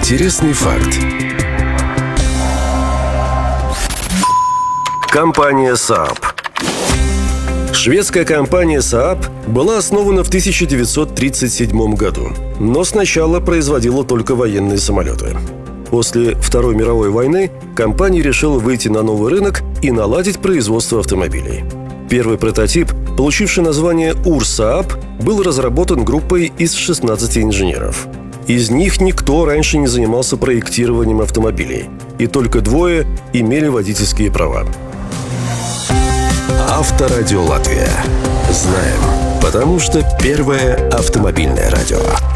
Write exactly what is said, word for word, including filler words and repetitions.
Интересный факт. Компания Saab. Шведская компания Saab была основана в тысяча девятьсот тридцать седьмом году, но сначала производила только военные самолеты. После Второй мировой войны компания решила выйти на новый рынок и наладить производство автомобилей. Первый прототип, получивший название Ur-Saab, был разработан группой из шестнадцати инженеров. Из них никто раньше не занимался проектированием автомобилей, и только двое имели водительские права. Авторадио Латвия. Знаем, потому что первое автомобильное радио.